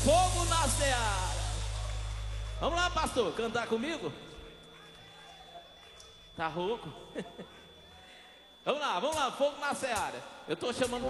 Fogo na Seara. Vamos lá, pastor, cantar comigo? Tá rouco? Vamos lá, Fogo na Seara. Eu tô chamando